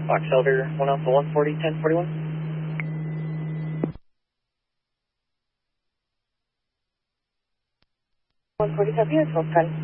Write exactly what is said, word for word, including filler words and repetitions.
Fox Elder, one Alpha one forty, ten forty-one. one forty, copy, that's one ten.